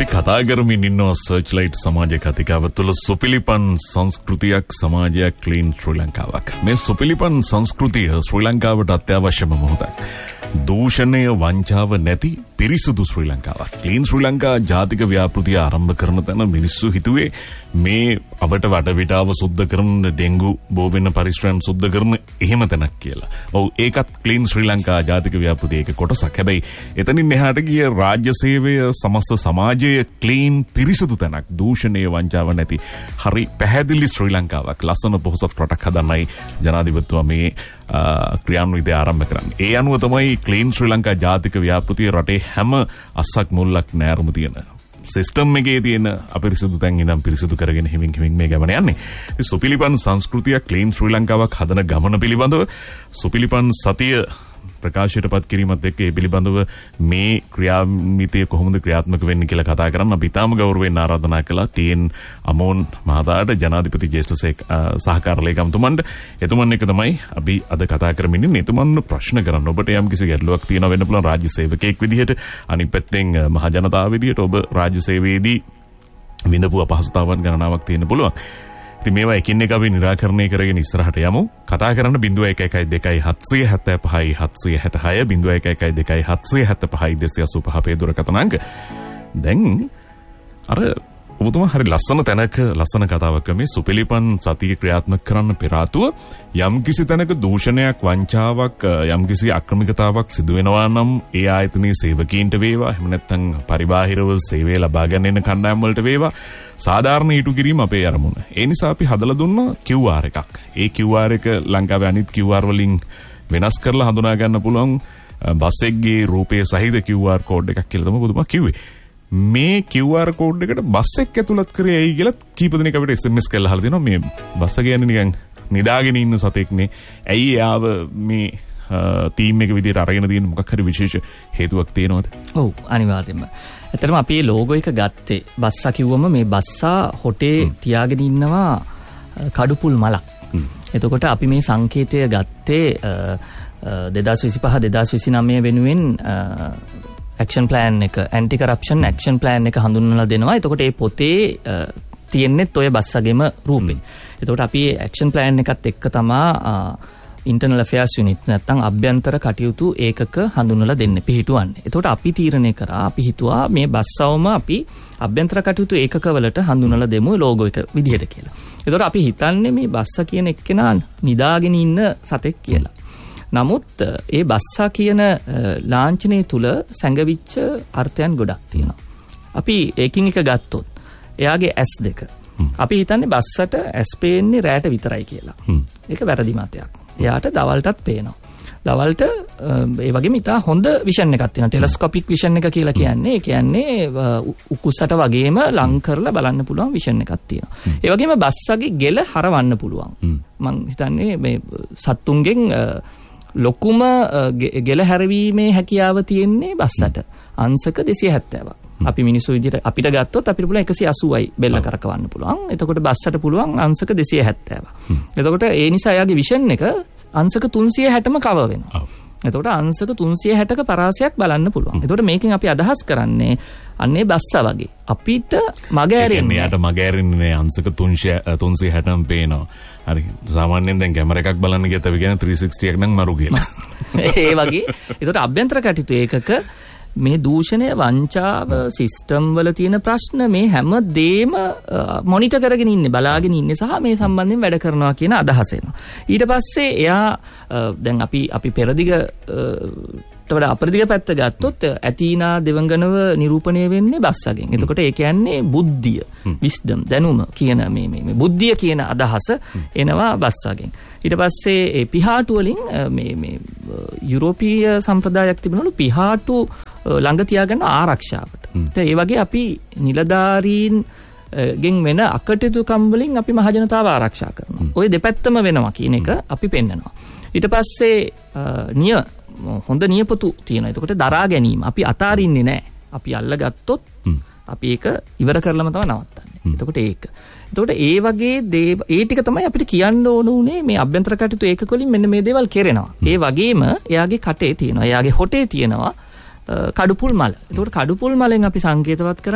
කතා කරමින් ඉන්නවා සර්ච්ලයිට් සමාජ කතිකාව තුළ සුපිලිපන් සංස්කෘතියක් සමාජයක් ක්ලීන් ශ්‍රී ලංකාවක්. මේ සුපිලිපන් සංස්කෘතිය ශ්‍රී ලංකාවට අත්‍යවශ්‍යම මොහොතක්. දූෂණය වංචාව නැති පිරිසුදු ශ්‍රී ලංකාවක්. ක්ලීන් ශ්‍රී ලංකා ජාතික ව්‍යාපෘතිය ආරම්භ කරන තැන මිනිස්සු හිතුවේ මේ අපට වටවිටාව සුද්ධ කරන ඩෙන්ගු බෝ වෙන පරිශ්‍රයන් සුද්ධ කරන එහෙම තැනක් කියලා. ඔව් ඒකත් ක්ලීන් ශ්‍රී ලංකා ජාතික ව්‍යාපෘතියේ එක කොටසක්. හැබැයි එතනින් එහාට ගිය රාජ්‍ය සේවය සමස්ත සමාජයේ ක්ලීන් පිරිසුදු තැනක්. දූෂණය වංචාව නැති හරි පැහැදිලි ශ්‍රී ලංකාවක් ලස්සන පොහොසත් රටක් හදන්නයි ජනාධිපතිතුමා මේ ක්‍රියාන්විතය ආරම්භ කරන්නේ. ඒ අනුව තමයි ක්ලීන් ශ්‍රී ලංකා ජාතික ව්‍යාපෘතිය රටේ හැම අස්සක් මුල්ලක් නෑරුම තියෙන සිස්ටම් එකේ තියෙන අපිරිසිදු තැන් ඉඳන් පිරිසිදු කරගෙන හිමින් මේ ගමන යන්නේ. ඉතින් සුපිලිපන් සංස්කෘතිය ක්ලීන් ශ්‍රී ලංකාවක් හදන ගමන පිළිබඳව සුපිලිපන් සතිය ප්‍රකාශයටපත් කිරීමත් එක්ක ඒ පිළිබඳව මේ ක්‍රියාමිතිය කොහොමද ක්‍රියාත්මක වෙන්නේ කියලා කතා කරන්න අපි තාම ගෞරවයෙන් ආරාධනා කළා ටීඑන් අමෝන් මහතාට ජනාධිපති ජ්‍යෙෂ්ඨ සහකාර ලේකම්තුමන්ට. එතුමන් එක තමයි අපි අද කතා කරමින් ඉන්නේ. එතුමන් ප්‍රශ්න කරන්න ඔබට යම් කිසි ගැටලුවක් තියෙනවා වෙන්න පුළුවන් රාජ්‍ය සේවකයෙක් විදිහට. අනිත් පැත්තෙන් මහ ජනතාව විදිහට ඔබ රාජ්‍ය සේවයේදී විඳපු අපහසුතාවන් ගණනාවක් තියෙන්න පුළුවන්. ඉතින් මේවා එකින් එක අපි निराකරණය කරගෙන ඉස්සරහට යමු. කතා කරන්න 0112 765 දුරකථන අංක. දැන් අර ඔබතුමා හරි ලස්සන තැනක ලස්සන කතාවක් මේ සුපිලිපන් සතිය ක්‍රියාත්මක කරන්න පෙර ආතුව යම්කිසි තැනක දූෂණයක් වංචාවක් යම්කිසි අක්‍රමිකතාවක් සිදු වෙනවා නම් ඒ ආයතනයේ සේවකීන්ට වේවා එහෙම නැත්නම් පරිබාහිරව සේවය ලබා ගන්න එන කණ්ඩායම් වලට වේවා සාධාරණ ඊටු කිරීම අපේ අරමුණ. ඒ නිසා අපි හදලා දුන්න QR එකක්. ඒ QR එක ලංකාවේ අනිත් QR වලින් වෙනස් කරලා හඳුනා ගන්න පුළුවන් බස් එකේ රූපයේ සහිත QR කෝඩ් එකක් කියලා තමයි පුදුමා කිව්වේ. මේ QR කෝඩ් එකට බස් එක ඇතුළත් කරේ ඇයි කියලා කීප දිනක අපිට SMS කරලා අහලා දෙනවා. මේ බස් එක කියන්නේ නිකන් නිදාගෙන ඉන්න සතෙක්නේ. ඇයි ආව මේ ටීම් එක විදියට අරගෙන තියෙන මොකක් හරි විශේෂ හේතුවක් තියෙනවද? ඔව් අනිවාර්යයෙන්ම. ඇත්තටම අපි මේ ලෝගෝ එක ගත්තේ බස්සා කිව්වම මේ බස්සා හොටේ තියාගෙන ඉන්නවා කඩුපුල් මලක්. එතකොට අපි මේ සංකේතය ගත්තේ 2025-2029 වෙනුවෙන් ඇක්ෂන් ප්ලෑන් එක ඇන්ටි කරප්ෂන් ඇක්ෂන් ප්ලෑන් එක හඳුන්වලා දෙනවා. එතකොට මේ පොතේ තියෙන්නේත් ඔය බස්සගෙම රූපේ. එතකොට අපි ඇක්ෂන් ප්ලෑන් එකත් එක්ක තමයි ඉන්ටර්නල් අෆෙයාර්ස් යුනිට් නැත්නම් අභ්‍යන්තර කටයුතු ඒකක හඳුන්වලා දෙන්න පිළිහිටුවන්නේ. එතකොට අපි තීරණය කරා අපි හිතුවා මේ බස්සවම අපි අභ්‍යන්තර කටයුතු ඒකකවලට හඳුන්වලා දෙමු ලෝගෝ එක විදිහට කියලා. එතකොට අපි හිතන්නේ මේ බස්සා කියන එක්කෙනා නිදාගෙන ඉන්න සතෙක් කියලා. නමුත් ඒ බස්සා කියන ලාංඡනය තුල සැඟවිච්ච අර්ථයන් ගොඩක් තියෙනවා. අපි ඒකින් එක ගත්තොත් එයාගේ S2 අපි හිතන්නේ බස්සට S පේන්නේ රැට විතරයි කියලා. ඒක වැරදි මතයක්. එයාට දවල්ටත් පේනවා. දවල්ට ඒ වගේම ඉතා හොඳ විෂන් එකක් තියෙනවා. ටෙලස්කෝපික් විෂන් එක කියලා කියන්නේ ඒ කියන්නේ උකුස්සට වගේම ලං කරලා බලන්න පුළුවන් විෂන් එකක් තියෙනවා. ඒ වගේම බස්සගේ ගෙල හරවන්න පුළුවන්. මම හිතන්නේ මේ සත්තුන්ගෙන් ලොකුම ගෙල හැරවීමේ හැකියාව තියෙන්නේ බස්සට. අංශක 270ක්. අපි මිනිස්සු විදිහට අපිට ගත්තොත් අපිට පුළුවන් 180යි බෙල්ල කරකවන්න පුළුවන්. එතකොට බස්සට පුළුවන් අංශක 270ක්. එතකොට ඒ නිසා එයාගේ විෂන් එක අංශක 360ම කවර් වෙනවා. එතකොට අංශක 360ක පරාසයක් බලන්න පුළුවන්. එතකොට මේකෙන් අපි අදහස් කරන්නේ අන්නේ බස්සා වගේ. අපිට මග ඇරෙන්නේ. එයාට මග ඇරෙන්නේ අංශක 360ම පේනවා. හරි. සාමාන්‍යයෙන් දැන් කැමරා එකක් බලන්න ගියත් අපි කියන 360 එකක් නම් මරු කියලා. ඒ වගේ. එතකොට අභ්‍යන්තර කටයුතු ඒකක මේ දූෂණය වංචාව සිස්ටම් වල තියෙන ප්‍රශ්න මේ හැම දෙම මොනිටර් කරගෙන ඉන්නේ බලාගෙන ඉන්නේ සහ මේ සම්බන්ධයෙන් වැඩ කරනවා කියන අදහස එනවා. ඊට පස්සේ එයා දැන් අපි පෙරදිග වඩා අපරදිග පැත්ත ගත්තොත් ඇතීනා දෙවංගනව නිරූපණය වෙන්නේ බස්සගෙන්. එතකොට ඒ කියන්නේ බුද්ධිය, විස්ඩම්, දැනුම කියන මේ බුද්ධිය කියන අදහස එනවා බස්සගෙන්. ඊට පස්සේ ඒ පිහාටු වලින් මේ යුරෝපීය සම්ප්‍රදායක් තිබුණලු පිහාටු ළඟ තියාගන්න ආරක්ෂාවට. ඒ වගේ අපි නිලධාරීන් ගෙන් වෙන අකටයුතුකම් වලින් අපි මහජනතාව ආරක්ෂා කරනවා. ওই දෙපැත්තම වෙනවා කියන එක අපි පෙන්නනවා. ඊට පස්සේ හොඳ නියපොතු තියෙනවා. එතකොට දරා ගැනීම අපි අතාරින්නේ නැහැ. අපි අල්ලගත්තොත් අපි ඒක ඉවර කරලම තමයි නවත්තන්නේ. එතකොට ඒක. එතකොට ඒ වගේ ඒ ටික තමයි අපිට කියන්න ඕන උනේ මේ අභ්‍යන්තර කටයුතු ඒකක වලින් මෙන්න මේ දේවල් කෙරෙනවා. ඒ වගේම එයාගේ කටේ තියෙනවා. එයාගේ හොටේ තියෙනවා කඩුපුල් මල. එතකොට කඩුපුල් මලෙන් අපි සංකේතවත් කරන්නේ